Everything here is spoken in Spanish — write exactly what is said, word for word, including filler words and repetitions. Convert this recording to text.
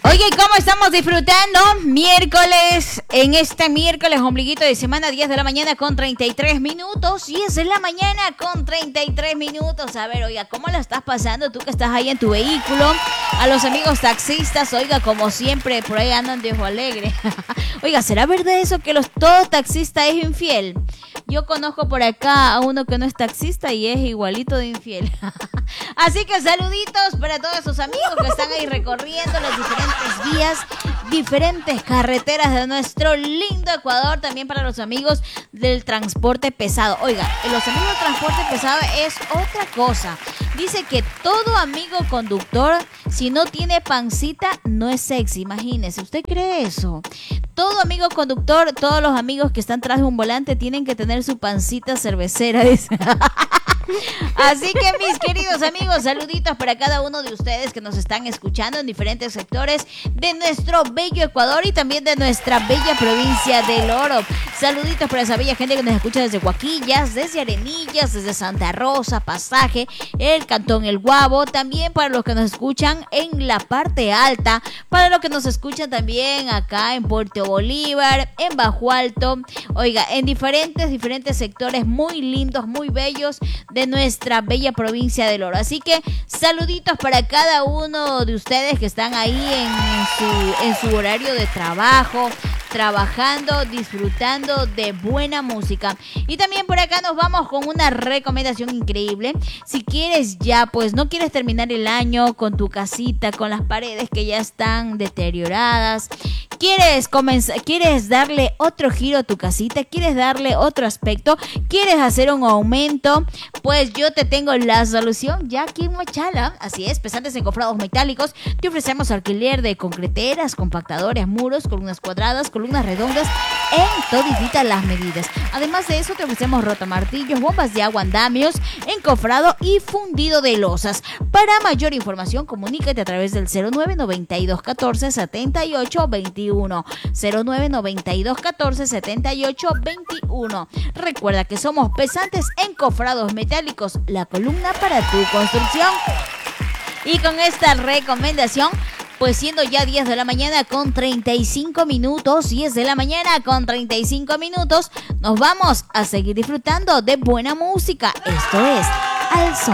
Oye, ¿cómo estamos disfrutando? Miércoles, en este miércoles, ombliguito de semana, diez de la mañana con treinta y tres minutos. diez de la mañana con treinta y tres minutos. A ver, oiga, ¿cómo la estás pasando tú que estás ahí en tu vehículo? A los amigos taxistas, oiga, como siempre, por ahí andan de ojo alegre. Oiga, ¿será verdad eso que los todo taxista es infiel? Yo conozco por acá a uno que no es taxista y es igualito de infiel. Así que saluditos para todos sus amigos que están ahí recorriendo las diferentes vías, diferentes carreteras de nuestro lindo Ecuador. También para los amigos del transporte pesado. Oiga, los amigos del transporte pesado es otra cosa. Dice que todo amigo conductor, si no tiene pancita, no es sexy. Imagínese, ¿usted cree eso? Todo amigo conductor, todos los amigos que están tras de un volante tienen que tener su pancita cervecera. Dice. Así que mis queridos amigos, saluditos para cada uno de ustedes que nos están escuchando en diferentes sectores de nuestro bello Ecuador y también de nuestra bella provincia del Oro. Saluditos para esa bella gente que nos escucha desde Huaquillas, desde Arenillas, desde Santa Rosa, Pasaje, el Cantón El Guabo, también para los que nos escuchan en la parte alta, para los que nos escuchan también acá en Puerto Bolívar, en Bajo Alto, oiga, en diferentes, diferentes sectores muy lindos, muy bellos de nuestra bella provincia del Oro. Así que saluditos para cada uno de ustedes que están ahí en su, en su horario de trabajo, trabajando, disfrutando de buena música. Y también por acá nos vamos con una recomendación increíble. Si quieres ya, pues no quieres terminar el año con tu casita, con las paredes que ya están deterioradas, quieres comenzar, quieres darle otro giro a tu casita, quieres darle otro aspecto, quieres hacer un aumento, pues yo te tengo la solución ya aquí en Machala. Así es, Pesantes Encofrados Metálicos. Te ofrecemos alquiler de concreteras, compactadores, muros, columnas cuadradas, columnas redondas en todititas las medidas. Además de eso, te ofrecemos rotamartillos, bombas de agua, andamios, encofrado y fundido de losas. Para mayor información, comunícate a través del cero nueve noventa y dos catorce setenta y ocho veintiuno. cero nueve noventa y dos catorce setenta y ocho veintiuno. Recuerda que somos Pesantes Encofrados Metálicos, la columna para tu construcción. Y con esta recomendación, pues siendo ya diez de la mañana con treinta y cinco minutos, diez de la mañana con treinta y cinco minutos, nos vamos a seguir disfrutando de buena música. Esto es Al Son.